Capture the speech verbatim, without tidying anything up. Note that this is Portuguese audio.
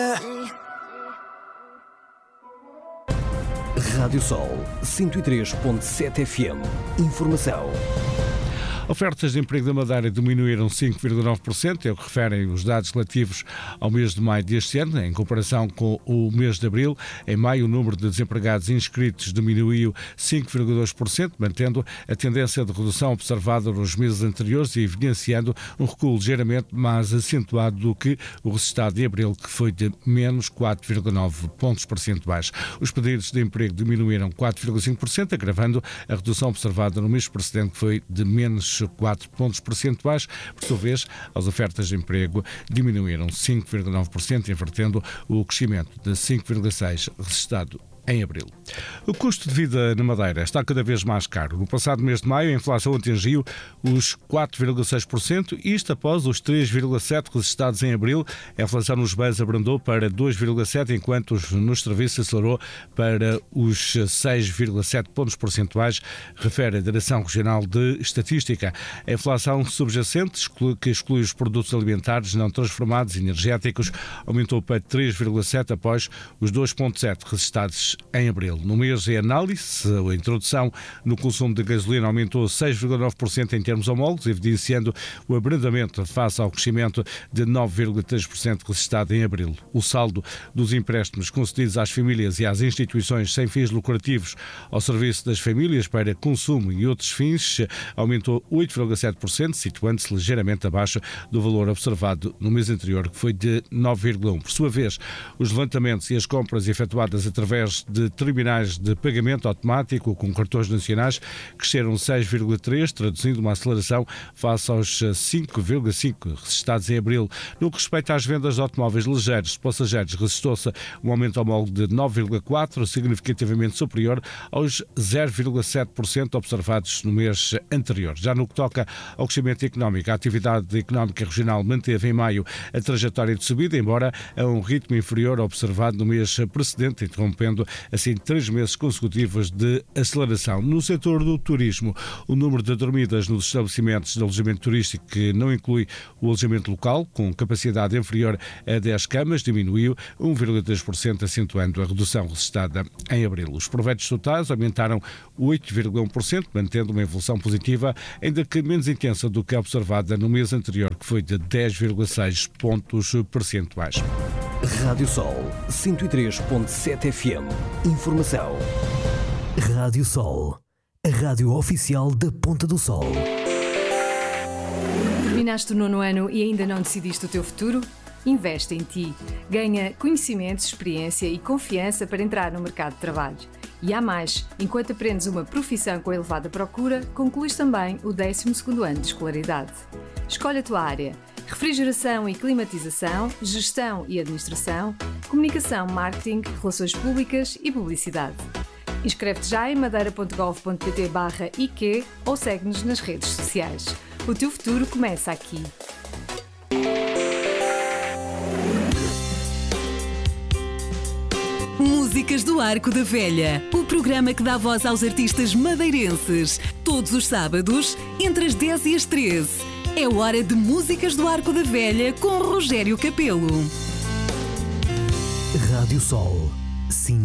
Rádio Sol cento e três ponto sete F M. Informação. Ofertas de emprego da Madeira diminuíram cinco vírgula nove por cento, é o que referem os dados relativos ao mês de maio deste ano, em comparação com o mês de abril. Em maio, o número de desempregados inscritos diminuiu cinco vírgula dois por cento, mantendo a tendência de redução observada nos meses anteriores e evidenciando um recuo ligeiramente mais acentuado do que o registado de abril, que foi de menos quatro vírgula nove pontos percentuais. Os pedidos de emprego diminuíram quatro vírgula cinco por cento, agravando a redução observada no mês precedente, que foi de menos quatro pontos percentuais. Por sua vez, as ofertas de emprego diminuíram cinco vírgula nove por cento, invertendo o crescimento de cinco vírgula seis por cento registrado em abril. O custo de vida na Madeira está cada vez mais caro. No passado mês de maio, a inflação atingiu os quatro vírgula seis por cento, isto após os três vírgula sete por cento registrados em abril. A inflação nos bens abrandou para dois vírgula sete por cento, enquanto nos serviços acelerou para os seis vírgula sete pontos percentuais, refere a Direção Regional de Estatística. A inflação subjacente, que exclui os produtos alimentares não transformados e energéticos, aumentou para três vírgula sete por cento após os dois vírgula sete por cento registrados em abril. No mês de análise, a introdução no consumo de gasolina aumentou seis vírgula nove por cento em termos homólogos, evidenciando o abrandamento face ao crescimento de nove vírgula três por cento registrado em abril. O saldo dos empréstimos concedidos às famílias e às instituições sem fins lucrativos ao serviço das famílias para consumo e outros fins aumentou oito vírgula sete por cento, situando-se ligeiramente abaixo do valor observado no mês anterior, que foi de nove vírgula um por cento. Por sua vez, os levantamentos e as compras efetuadas através de terminais de pagamento automático com cartões nacionais cresceram seis vírgula três por cento, traduzindo uma aceleração face aos cinco vírgula cinco por cento registrados em abril. No que respeita às vendas de automóveis ligeiros de passageiros, registrou-se um aumento homólogo de nove vírgula quatro por cento, significativamente superior aos zero vírgula sete por cento observados no mês anterior. Já no que toca ao crescimento económico, a atividade económica regional manteve em maio a trajetória de subida, embora a um ritmo inferior ao observado no mês precedente, interrompendo assim três meses consecutivos de aceleração. No setor do turismo, o número de dormidas nos estabelecimentos de alojamento turístico, que não inclui o alojamento local, com capacidade inferior a dez camas, diminuiu um vírgula três por cento, acentuando a redução registrada em abril. Os proveitos totais aumentaram oito vírgula um por cento, mantendo uma evolução positiva, ainda que menos intensa do que a observada no mês anterior, que foi de dez vírgula seis pontos percentuais. Rádio Sol cento e três ponto sete F M. Informação. Rádio Sol, a rádio oficial da Ponta do Sol. Terminaste o nono ano e ainda não decidiste o teu futuro? Investe em ti. Ganha conhecimentos, experiência e confiança para entrar no mercado de trabalho. E há mais, enquanto aprendes uma profissão com elevada procura, concluís também o décimo segundo ano de escolaridade. Escolhe a tua área. Refrigeração e climatização, gestão e administração, comunicação, marketing, relações públicas e publicidade. Inscreve-te já em madeira ponto gov ponto pt barra I Q ou segue-nos nas redes sociais. O teu futuro começa aqui. Músicas do Arco da Velha, o programa que dá voz aos artistas madeirenses. Todos os sábados, entre as dez e as treze. É hora de Músicas do Arco da Velha com Rogério Capelo. Rádio Sol. Sim.